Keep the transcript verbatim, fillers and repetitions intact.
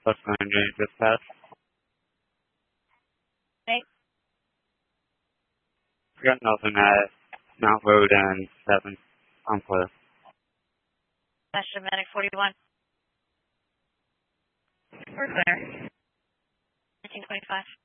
Plus nine range dispatch. Okay. We got nothing at Mount Road and seven. I'm clear. National Medic forty-one. We're clear. nineteen twenty-five.